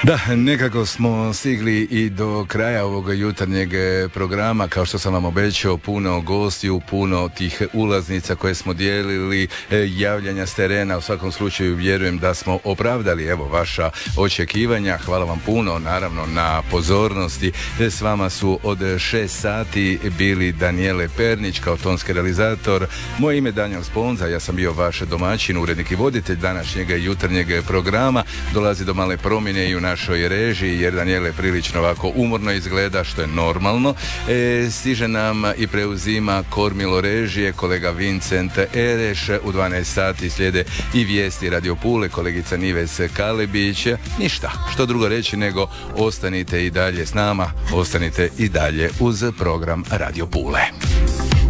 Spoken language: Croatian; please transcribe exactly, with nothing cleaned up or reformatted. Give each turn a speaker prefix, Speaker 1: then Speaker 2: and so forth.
Speaker 1: Da, nekako smo stigli i do kraja ovog jutarnjeg programa. Kao što sam vam obećao, puno gostiju, puno tih ulaznica koje smo dijelili, javljanja s terena. U svakom slučaju vjerujem da smo opravdali evo vaša očekivanja. Hvala vam puno naravno na pozornosti. S vama su od šest sati bili Danijele Pernić kao tonski realizator. Moje ime je Danijel Sponza, ja sam bio vaš domaćin, urednik i voditelj današnjeg jutarnjeg programa. Dolazi do male promjene i u našoj režiji jer Danijele prilično ovako umorno izgleda, što je normalno. E, stiže nam i preuzima kormilo režije kolega Vincent Ereš. U dvanaest sati slijede i vijesti Radio Pule, kolegica Nives Kalebić. Ništa, što drugo reći nego ostanite i dalje s nama, ostanite i dalje uz program Radio Pule.